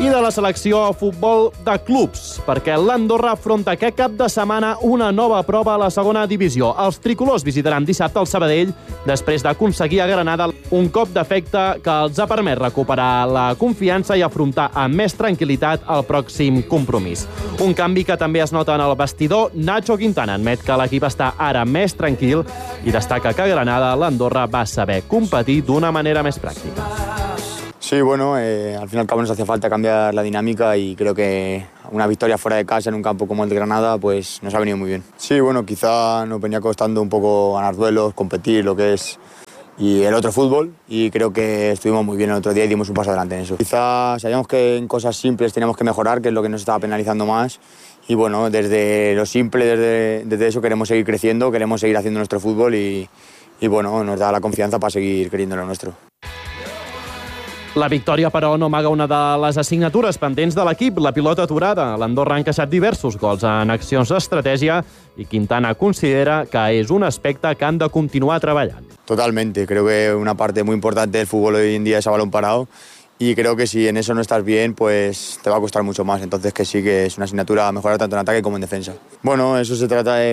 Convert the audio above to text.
I de la selecció a futbol de clubs, perquè l'Andorra afronta aquest cap de setmana una nova prova a la segona divisió. Els tricolors visitaran dissabte el Sabadell després d'aconseguir a Granada un cop d'efecte que els ha permès recuperar la confiança i afrontar amb més tranquil·litat el pròxim compromís. Un canvi que també es nota en el vestidor. Nacho Quintana admet que l'equip està ara més tranquil i destaca que a Granada l'Andorra va saber competir d'una manera més pràctica. Sí, bueno, al fin y al cabo nos hacía falta cambiar la dinámica y creo que una victoria fuera de casa en un campo como el de Granada pues nos ha venido muy bien. Sí, bueno, quizá nos venía costando un poco ganar duelos, competir, lo que es y el otro fútbol, y creo que estuvimos muy bien el otro día y dimos un paso adelante en eso. Quizá sabíamos que en cosas simples teníamos que mejorar, que es lo que nos estaba penalizando más, y bueno, desde lo simple, desde eso queremos seguir creciendo, queremos seguir haciendo nuestro fútbol y bueno, nos da la confianza para seguir creyendo en lo nuestro. La victòria, però, no amaga una de les assignatures pendents de l'equip, la pilota aturada. L'Andorra ha encaixat diversos gols en accions d'estratègia i Quintana considera que és un aspecte que han de continuar treballant. Totalmente, creo que una parte muy importante del fútbol hoy en día es a balón parado y creo que si en eso no estás bien, pues te va a costar mucho más. Entonces que sí que es una asignatura a mejorar tanto en ataque como en defensa. Bueno, eso se trata de